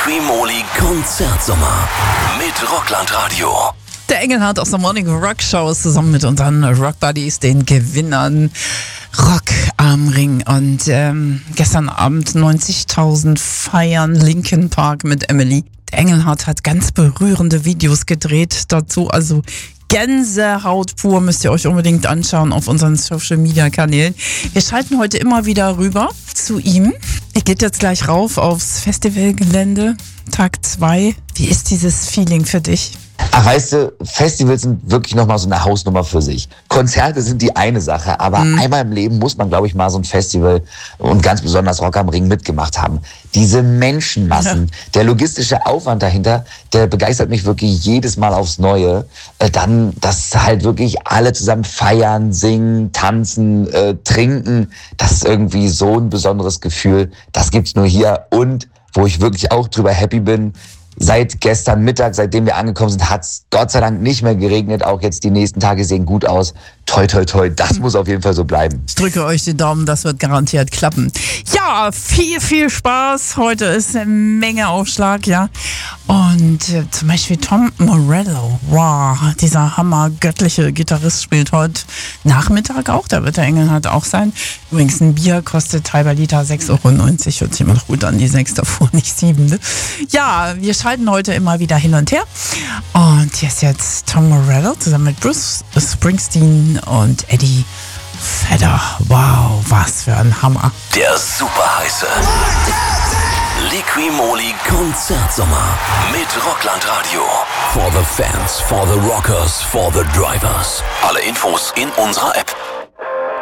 Liqui-Moly Konzertsommer mit Rockland Radio. Der Engelhardt aus der Morning Rock Show ist zusammen mit unseren Rock Buddies, den Gewinnern Rock am Ring. Und gestern Abend 90.000 feiern Linkin Park mit Emily. Der Engelhardt hat ganz berührende Videos gedreht dazu, also Gänsehaut pur, müsst ihr euch unbedingt anschauen auf unseren Social-Media-Kanälen. Wir schalten heute immer wieder rüber zu ihm. Er geht jetzt gleich rauf aufs Festivalgelände, Tag 2. Wie ist dieses Feeling für dich? Ach, weißt du, Festivals sind wirklich nochmal so eine Hausnummer für sich. Konzerte sind die eine Sache, aber einmal im Leben muss man, glaube ich, mal so ein Festival und ganz besonders Rock am Ring mitgemacht haben. Diese Menschenmassen, der logistische Aufwand dahinter, der begeistert mich wirklich jedes Mal aufs Neue. Dann, dass halt wirklich alle zusammen feiern, singen, tanzen, trinken, das ist irgendwie so ein besonderes Gefühl. Das gibt's nur hier. Und wo ich wirklich auch drüber happy bin, seit gestern Mittag, seitdem wir angekommen sind, hat es Gott sei Dank nicht mehr geregnet. Auch jetzt die nächsten Tage sehen gut aus. Toi, toi, toi, das muss auf jeden Fall so bleiben. Ich drücke euch die Daumen, das wird garantiert klappen. Ja, viel Spaß. Heute ist eine Menge Aufschlag, ja. Und zum Beispiel Tom Morello, wow, dieser hammergöttliche Gitarrist spielt heute Nachmittag auch. Da wird der Engelhardt auch sein. Übrigens, ein Bier kostet halber Liter 6,90 €. Hört sich immer noch gut an, die 6 davor, nicht 7. Ne? Ja, wir schalten heute immer wieder hin und her. Und hier ist jetzt Tom Morello zusammen mit Bruce Springsteen und Eddie Vedder. Wow, was für ein Hammer. Der superheiße Liqui-Moly Konzertsommer mit Rockland Radio. For the fans, for the rockers, for the drivers. Alle Infos in unserer App.